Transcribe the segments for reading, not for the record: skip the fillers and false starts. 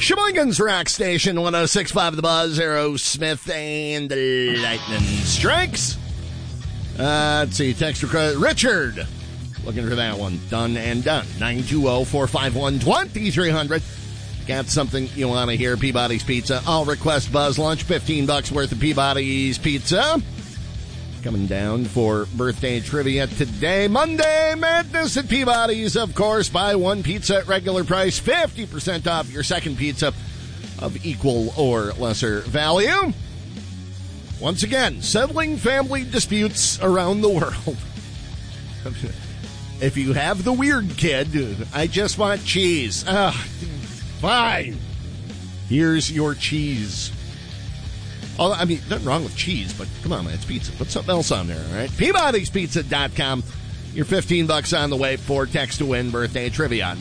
Sheboygan's Rock Station, 106.5 The Buzz, Aerosmith, and the Lightning Strikes. Let's see, text request, Richard. Looking for that one. Done and done. 920-451-2300. Got something you want to hear? Peabody's Pizza. I'll request Buzz Lunch. $15 worth of Peabody's Pizza. Coming down for birthday trivia today. Monday Madness at Peabody's, of course. Buy one pizza at regular price. 50% off your second pizza of equal or lesser value. Once again, settling family disputes around the world. If you have the weird kid, I just want cheese. Fine. Here's your cheese. Oh, I mean, nothing wrong with cheese, but come on, man, it's pizza. Put something else on there, all right? Peabody'sPizza.com. Your $15 on the way for text to win birthday trivia.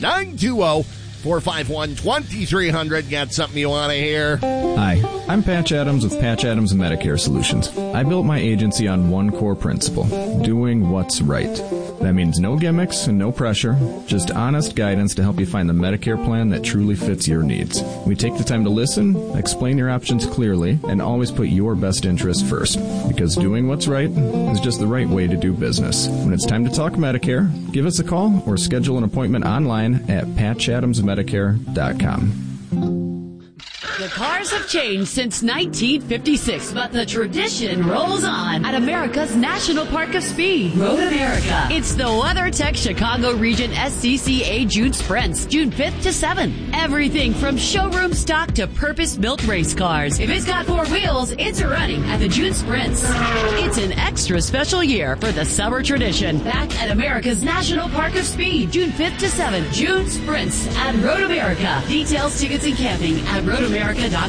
920-451-2300. Got something you want to hear? Hi, I'm Patch Adams with Patch Adams Medicare Solutions. I built my agency on one core principle, doing what's right. That means no gimmicks and no pressure, just honest guidance to help you find the Medicare plan that truly fits your needs. We take the time to listen, explain your options clearly, and always put your best interest first. Because doing what's right is just the right way to do business. When it's time to talk Medicare, give us a call or schedule an appointment online at patchadamsmedicare.com. The cars have changed since 1956, but the tradition rolls on at America's National Park of Speed, Road America. It's the WeatherTech Chicago Region SCCA June Sprints, June 5th to 7th. Everything from showroom stock to purpose-built race cars. If it's got four wheels, it's running at the June Sprints. It's an extra special year for the summer tradition. Back at America's National Park of Speed, June 5th to 7th. June Sprints at Road America. Details, tickets, and camping at RoadAmerica.com.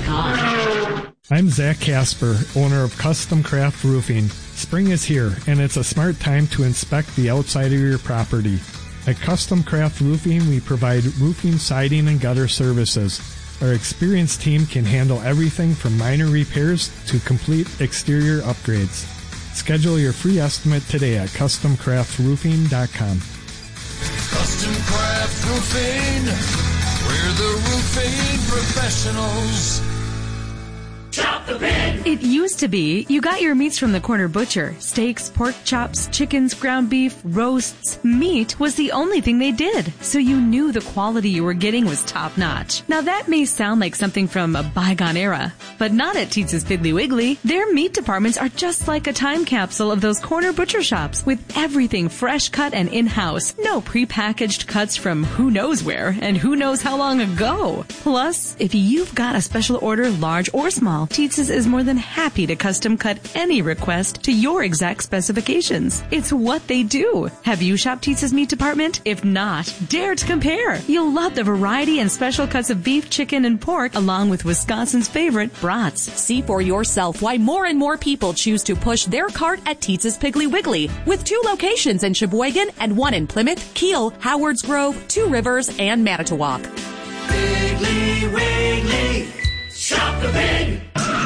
I'm Zach Casper, owner of Custom Craft Roofing. Spring is here, and it's a smart time to inspect the outside of your property. At Custom Craft Roofing, we provide roofing, siding, and gutter services. Our experienced team can handle everything from minor repairs to complete exterior upgrades. Schedule your free estimate today at CustomCraftRoofing.com. Custom Craft Roofing, we're the roofing professionals. Shop the bin! It used to be you got your meats from the corner butcher. Steaks, pork chops, chickens, ground beef, roasts. Meat was the only thing they did, so you knew the quality you were getting was top-notch. Now that may sound like something from a bygone era, but not at Teetz's Piggly Wiggly. Their meat departments are just like a time capsule of those corner butcher shops, with everything fresh cut and in-house. No prepackaged cuts from who knows where and who knows how long ago. Plus, if you've got a special order, large or small, Teetz's is more than happy to custom cut any request to your exact specifications. It's what they do. Have you shopped Teetz's meat department? If not, dare to compare. You'll love the variety and special cuts of beef, chicken, and pork, along with Wisconsin's favorite brats. See for yourself why more and more people choose to push their cart at Teetz's Piggly Wiggly, with 2 locations in Sheboygan and 1 in Plymouth, Kiel, Howards Grove, 2 Rivers, and Manitowoc. Piggly Wiggly, shop the pig!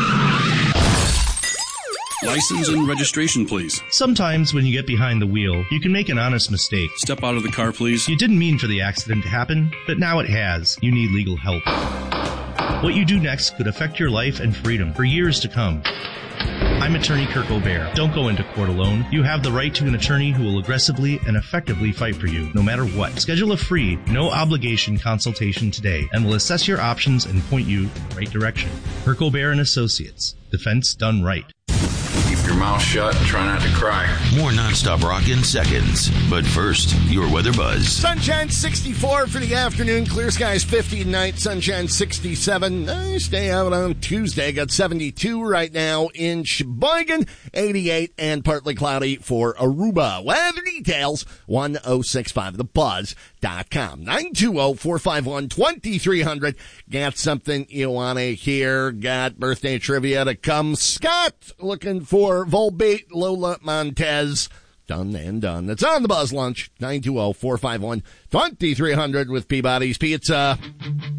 License and registration, please. Sometimes when you get behind the wheel, you can make an honest mistake. Step out of the car, please. You didn't mean for the accident to happen, but now it has. You need legal help. What you do next could affect your life and freedom for years to come. I'm attorney Kirk O'Bear. Don't go into court alone. You have the right to an attorney who will aggressively and effectively fight for you, no matter what. Schedule a free, no-obligation consultation today, and we'll assess your options and point you in the right direction. Kirk O'Bear and Associates. Defense done right. Keep your mouth shut and try not to cry. More nonstop rock in seconds. But first, your weather buzz. Sunshine 64 for the afternoon. Clear skies 50 tonight. Sunshine 67. Nice day out on Tuesday. Got 72 right now in Sheboygan. 88 and partly cloudy for Aruba. Weather details 1065thebuzz.com. 920-451-2300. Got something you want to hear? Got birthday trivia to come. Scott looking for Volbeat, Lola Montez. Done and done. It's on the Buzz Lunch. 920-451-2300 with Peabody's Pizza.